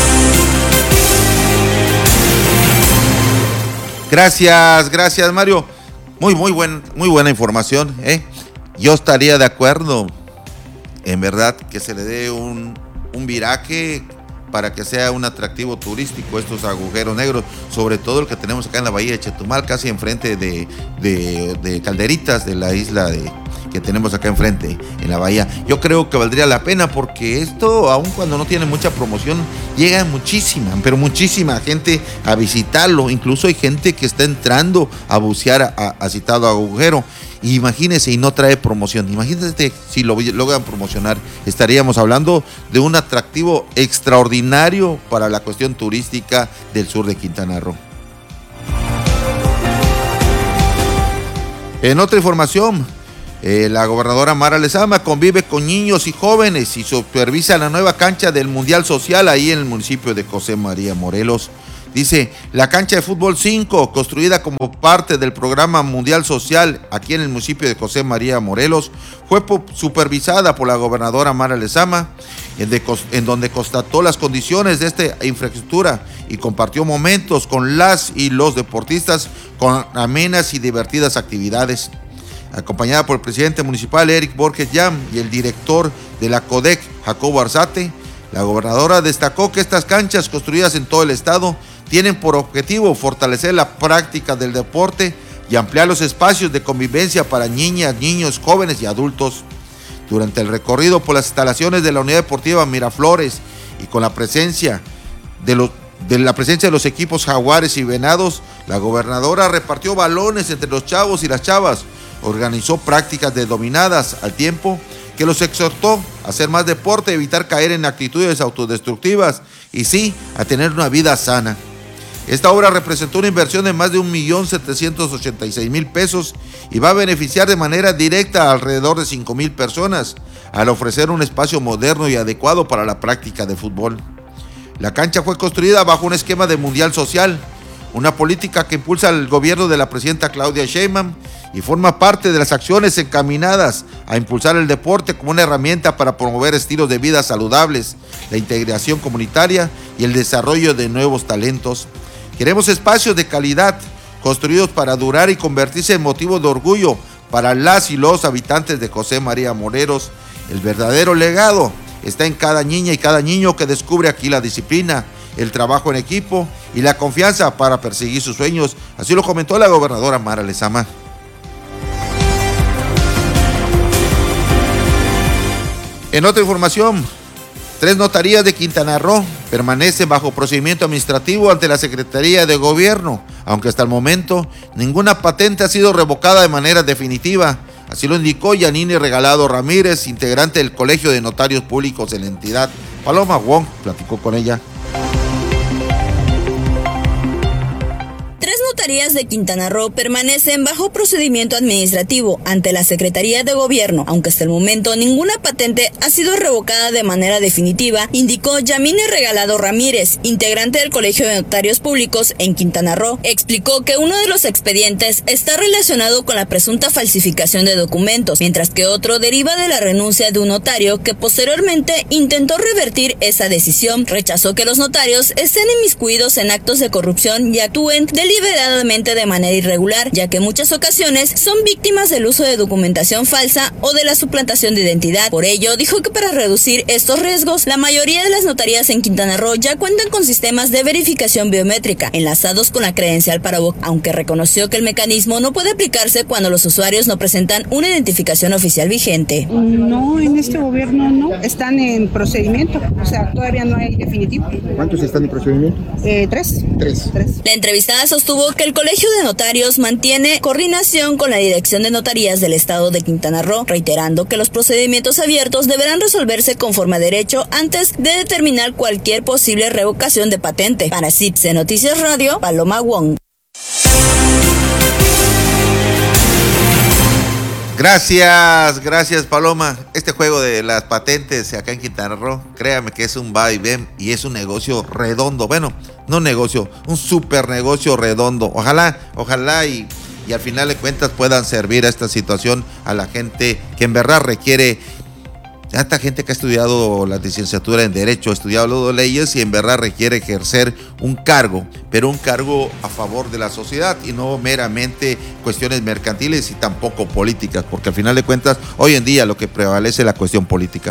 Gracias, gracias Mario. Muy, muy, buen, muy buena información, ¿eh? Yo estaría de acuerdo, en verdad, que se le dé un, un viraje para que sea un atractivo turístico estos agujeros negros, sobre todo el que tenemos acá en la bahía de Chetumal, casi enfrente de, de, de Calderitas, de la isla de, que tenemos acá enfrente, en la bahía. Yo creo que valdría la pena porque esto, aun cuando no tiene mucha promoción, llega muchísima, pero muchísima gente a visitarlo. Incluso hay gente que está entrando a bucear a, a, a citado agujero. Imagínense, y no trae promoción. Imagínense si lo logran promocionar. Estaríamos hablando de un atractivo extraordinario para la cuestión turística del sur de Quintana Roo. En otra información, eh, la gobernadora Mara Lezama convive con niños y jóvenes y supervisa la nueva cancha del Mundial Social ahí en el municipio de José María Morelos. Dice, la cancha de fútbol cinco, construida como parte del programa Mundial Social aquí en el municipio de José María Morelos, fue supervisada por la gobernadora Mara Lezama, en, de, en donde constató las condiciones de esta infraestructura y compartió momentos con las y los deportistas con amenas y divertidas actividades. Acompañada por el presidente municipal Eric Borges Yam y el director de la CODEC, Jacobo Arzate, la gobernadora destacó que estas canchas construidas en todo el estado tienen por objetivo fortalecer la práctica del deporte y ampliar los espacios de convivencia para niñas, niños, jóvenes y adultos. Durante el recorrido por las instalaciones de la Unidad Deportiva Miraflores y con la presencia de los de la presencia de los equipos Jaguares y Venados, la gobernadora repartió balones entre los chavos y las chavas, organizó prácticas de dominadas al tiempo que los exhortó a hacer más deporte, evitar caer en actitudes autodestructivas y sí, a tener una vida sana. Esta obra representó una inversión de más de un millón setecientos ochenta y seis mil pesos y va a beneficiar de manera directa a alrededor de cinco mil personas al ofrecer un espacio moderno y adecuado para la práctica de fútbol. La cancha fue construida bajo un esquema de Mundial Social, una política que impulsa el gobierno de la presidenta Claudia Sheinbaum y forma parte de las acciones encaminadas a impulsar el deporte como una herramienta para promover estilos de vida saludables, la integración comunitaria y el desarrollo de nuevos talentos. Queremos espacios de calidad, construidos para durar y convertirse en motivo de orgullo para las y los habitantes de José María Morelos. El verdadero legado está en cada niña y cada niño que descubre aquí la disciplina, el trabajo en equipo y la confianza para perseguir sus sueños. Así lo comentó la gobernadora Mara Lezama. En otra información, tres notarías de Quintana Roo permanecen bajo procedimiento administrativo ante la Secretaría de Gobierno, aunque hasta el momento ninguna patente ha sido revocada de manera definitiva. Así lo indicó Yanine Regalado Ramírez, integrante del Colegio de Notarios Públicos de la entidad. Paloma Wong platicó con ella. Tres notarías de Quintana Roo permanecen bajo procedimiento administrativo ante la Secretaría de Gobierno, aunque hasta el momento ninguna patente ha sido revocada de manera definitiva, indicó Yamine Regalado Ramírez, integrante del Colegio de Notarios Públicos en Quintana Roo. Explicó que uno de los expedientes está relacionado con la presunta falsificación de documentos, mientras que otro deriva de la renuncia de un notario que posteriormente intentó revertir esa decisión. Rechazó que los notarios estén inmiscuidos en actos de corrupción y actúen deliberadamente deliberadamente de manera irregular, ya que en muchas ocasiones son víctimas del uso de documentación falsa o de la suplantación de identidad. Por ello, dijo que para reducir estos riesgos, la mayoría de las notarías en Quintana Roo ya cuentan con sistemas de verificación biométrica enlazados con la credencial para votar, aunque reconoció que el mecanismo no puede aplicarse cuando los usuarios no presentan una identificación oficial vigente. No, en este gobierno no, están en procedimiento, o sea, todavía no hay definitivo. ¿Cuántos están en procedimiento? Eh, tres. Tres. Tres. La entrevistada sostuvo que el Colegio de Notarios mantiene coordinación con la Dirección de Notarías del Estado de Quintana Roo, reiterando que los procedimientos abiertos deberán resolverse conforme a derecho antes de determinar cualquier posible revocación de patente. Para C I P S E Noticias Radio, Paloma Wong. Gracias, gracias Paloma. Este juego de las patentes acá en Quintana Roo, créame que es un va y ven y es un negocio redondo. Bueno, no negocio, un super negocio redondo. Ojalá, ojalá y, y al final de cuentas puedan servir a esta situación a la gente que en verdad requiere. A esta gente que ha estudiado la licenciatura en Derecho, ha estudiado leyes y en verdad requiere ejercer un cargo, pero un cargo a favor de la sociedad y no meramente cuestiones mercantiles y tampoco políticas, porque al final de cuentas, hoy en día lo que prevalece es la cuestión política.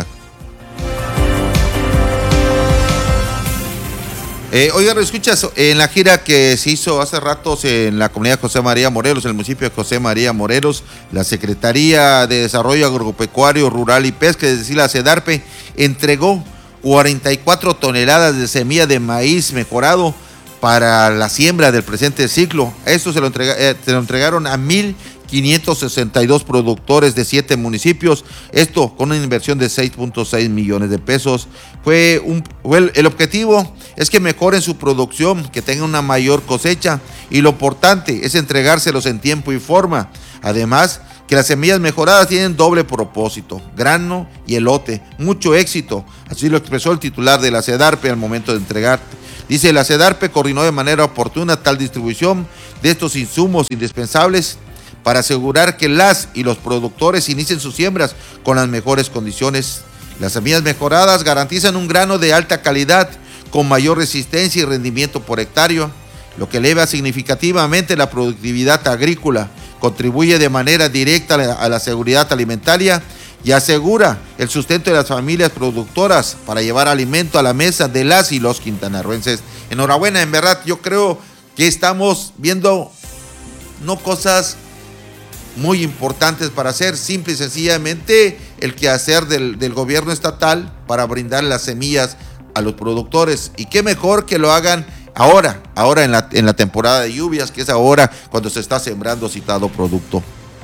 Eh, oigan, escuchas, en la gira que se hizo hace ratos en la comunidad de José María Morelos, en el municipio de José María Morelos, la Secretaría de Desarrollo Agropecuario, Rural y Pesca, es decir, la SEDARPE, entregó cuarenta y cuatro toneladas de semilla de maíz mejorado para la siembra del presente ciclo. Esto se lo, entrega, eh, se lo entregaron a mil quinientos sesenta y dos productores de siete municipios, esto con una inversión de seis punto seis millones de pesos. Fue un, fue el, el objetivo es que mejoren su producción, que tengan una mayor cosecha, y lo importante es entregárselos en tiempo y forma. Además, que las semillas mejoradas tienen doble propósito, grano y elote. Mucho éxito, así lo expresó el titular de la SEDARPE al momento de entregar. Dice, la SEDARPE coordinó de manera oportuna tal distribución de estos insumos indispensables para asegurar que las y los productores inicien sus siembras con las mejores condiciones. Las semillas mejoradas garantizan un grano de alta calidad con mayor resistencia y rendimiento por hectárea, lo que eleva significativamente la productividad agrícola, contribuye de manera directa a la seguridad alimentaria y asegura el sustento de las familias productoras para llevar alimento a la mesa de las y los quintanarroenses. Enhorabuena, en verdad, yo creo que estamos viendo no cosas muy importantes para hacer, simple y sencillamente el quehacer del, del gobierno estatal para brindar las semillas a los productores. Y qué mejor que lo hagan ahora, ahora en la, en la temporada de lluvias, que es ahora cuando se está sembrando citado producto.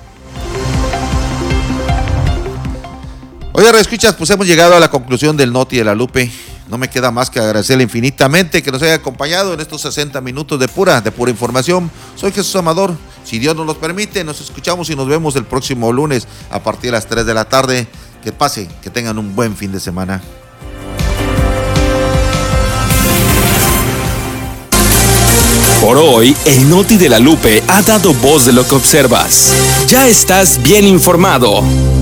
Oye, escuchas, pues hemos llegado a la conclusión del Noti de la Lupe. No me queda más que agradecerle infinitamente que nos haya acompañado en estos sesenta minutos de pura, de pura información. Soy Jesús Amador. Si Dios nos lo permite, nos escuchamos y nos vemos el próximo lunes a partir de las tres de la tarde. Que pase, que tengan un buen fin de semana. Por hoy, el Noti de la Lupe ha dado voz de lo que observas. Ya estás bien informado.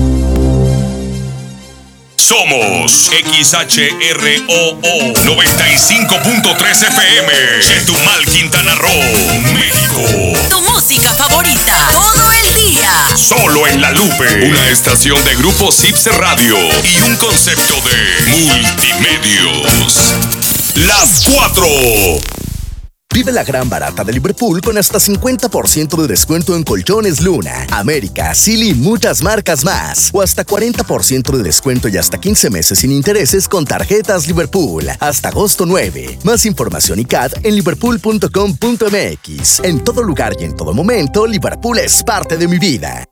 Somos X H R O O noventa y cinco punto tres F M, Chetumal, Quintana Roo, México. Tu música favorita, todo el día. Solo en La Lupe, una estación de Grupo Cipse Radio y un concepto de multimedios. Las cuatro. Vive la gran barata de Liverpool con hasta cincuenta por ciento de descuento en colchones Luna, América, Silly y muchas marcas más. O hasta cuarenta por ciento de descuento y hasta quince meses sin intereses con tarjetas Liverpool. Hasta agosto nueve. Más información y C A D en liverpool punto com punto m x. En todo lugar y en todo momento, Liverpool es parte de mi vida.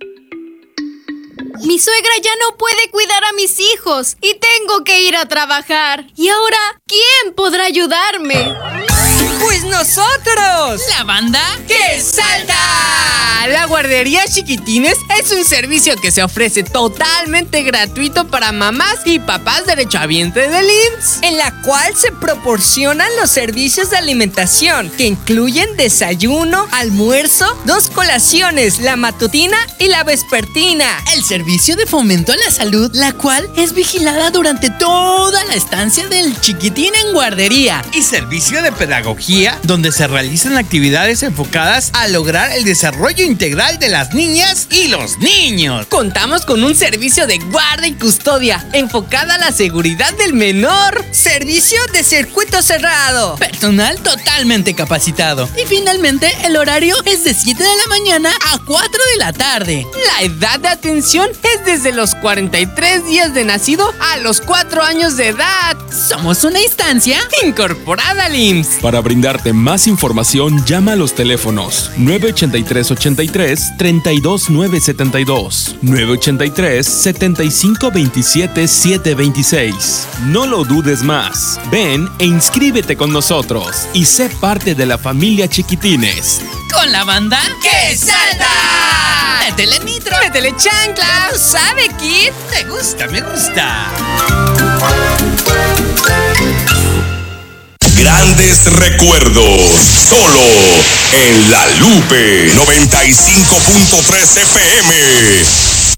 Mi suegra ya no puede cuidar a mis hijos y tengo que ir a trabajar. ¿Y ahora quién podrá ayudarme? ¡Pues nosotros! ¿La banda que salta! La guardería Chiquitines es un servicio que se ofrece totalmente gratuito para mamás y papás derechohabientes del I M S S, en la cual se proporcionan los servicios de alimentación que incluyen desayuno, almuerzo, dos colaciones, la matutina y la vespertina. El servicio de fomento a la salud, la cual es vigilada durante toda la estancia del chiquitín en guardería. Y servicio de pedagogía, donde se realizan actividades enfocadas a lograr el desarrollo integral de las niñas y los niños. Contamos con un servicio de guarda y custodia enfocada a la seguridad del menor. Servicio de circuito cerrado. Personal totalmente capacitado. Y finalmente el horario es de siete de la mañana a cuatro de la tarde. La edad de atención es desde los cuarenta y tres días de nacido a los cuatro años de edad. Somos una instancia incorporada al I M S S. Para brindarte más información, llama a los teléfonos nueve ochenta y tres, ochenta y tres, treinta y dos, nueve setenta y dos, nueve ochenta y tres, setenta y cinco, veintisiete, setecientos veintiséis. No lo dudes más. Ven e inscríbete con nosotros y sé parte de la familia Chiquitines. Con la banda ¡que salta! ¡Métele nitro! ¡Métele chancla! ¿Sabe, Kid? Me gusta, me gusta. Grandes recuerdos, solo en La Lupe noventa y cinco punto tres F M.